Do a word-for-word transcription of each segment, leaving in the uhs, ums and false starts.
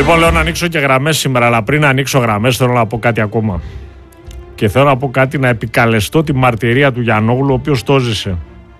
Λοιπόν, λέω να ανοίξω και γραμμές σήμερα, αλλά πριν ανοίξω γραμμές θέλω να πω κάτι ακόμα. Και θέλω να πω κάτι, να επικαλεστώ τη μαρτυρία του Γιαννόγλου, ο οποίος το ζήσε.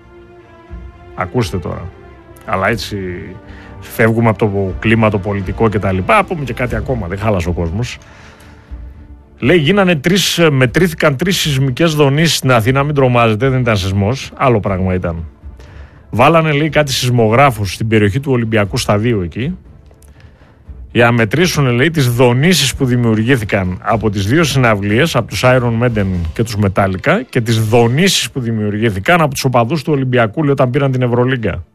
Ακούστε τώρα. Αλλά έτσι φεύγουμε από το κλίμα το πολιτικό και τα λοιπά. Πούμε και κάτι ακόμα, δεν χάλασε ο κόσμος. Λέει, γίνανε τρεις, μετρήθηκαν τρεις σεισμικές δονήσεις στην Αθήνα, μην τρομάζετε, δεν ήταν σεισμός, άλλο πράγμα ήταν. Βάλανε, λέει, κάτι σεισμογράφους στην περιοχή του Ολυμπιακού Σταδίου εκεί, για να μετρήσουν, λέει, τις δονήσεις που δημιουργήθηκαν από τις δύο συναυλίες, από τους Iron Maiden και τους Metallica, και τις δονήσεις που δημιουργήθηκαν από τους οπαδούς του Ολυμπιακού, λέει, όταν πήραν την Ευρωλίγκα.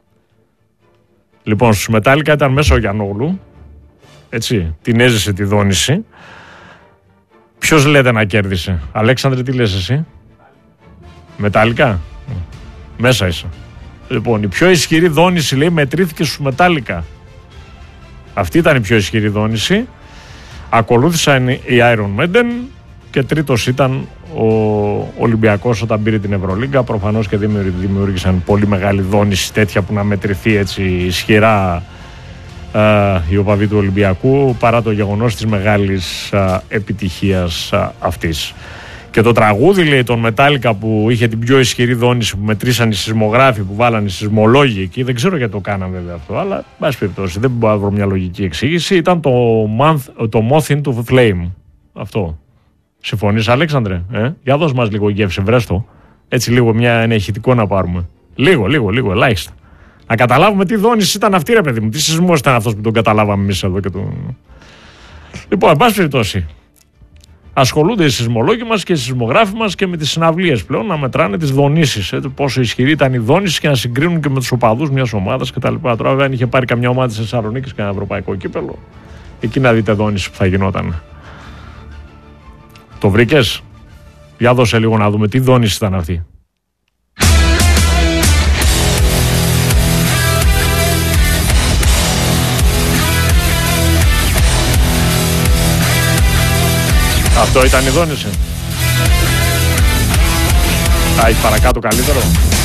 Λοιπόν, στους Metallica ήταν μέσα ο Γιαννόγλου, έτσι, την έζησε τη δόνηση. Ποιος λέτε να κέρδισε? Αλέξανδρε, τι λες εσύ? Metallica? Μέσα είσαι. Λοιπόν, η πιο ισχυρή δόνηση, λέει, μετρήθηκε στους Metallica. Αυτή ήταν η πιο ισχυρή δόνηση. Ακολούθησαν οι Iron Maiden και τρίτος ήταν ο Ολυμπιακός όταν πήρε την Ευρωλίγκα. Προφανώς και δημιούργησαν πολύ μεγάλη δόνηση, τέτοια που να μετρηθεί έτσι ισχυρά uh, οι οπαδοί του Ολυμπιακού, παρά το γεγονός της μεγάλης uh, επιτυχίας uh, αυτής. Και το τραγούδι, λέει, των Metallica που είχε την πιο ισχυρή δόνηση, που μετρήσαν οι σεισμογράφοι, που βάλανε οι σεισμολόγοι εκεί, δεν ξέρω γιατί το κάναμε βέβαια αυτό, αλλά πάση περιπτώσει δεν μπορώ να βρω μια λογική εξήγηση, ήταν το, month, το Moth into the Flame. Αυτό. Συμφωνείς, Αλέξανδρε? Ε? Για δώσ' μας λίγο γεύση, βρες το. Έτσι λίγο μια ενεχητικό να πάρουμε. Λίγο, λίγο, λίγο, ελάχιστα. Να καταλάβουμε τι δόνηση ήταν αυτή, ρε παιδί μου, τι σεισμός ήταν αυτός που τον καταλάβαμε εμείς εδώ και τον... Λοιπόν, εν πάση περιπτώσει. Ασχολούνται οι σεισμολόγοι μας και οι σεισμογράφοι μας και με τις συναυλίες πλέον να μετράνε τις δονήσεις. Έτσι, πόσο ισχυρή ήταν η δόνηση και να συγκρίνουν και με τους οπαδούς μιας ομάδας κτλ. Τώρα, βέβαια, αν είχε πάρει καμιά ομάδα της Θεσσαλονίκης και ένα ευρωπαϊκό κύπελο, εκεί να δείτε δόνηση που θα γινόταν. Το βρήκες? Για δώσε λίγο να δούμε τι δόνηση ήταν αυτή. Αυτό ήταν η δόνηση. Θα έχει παρακάτω καλύτερο.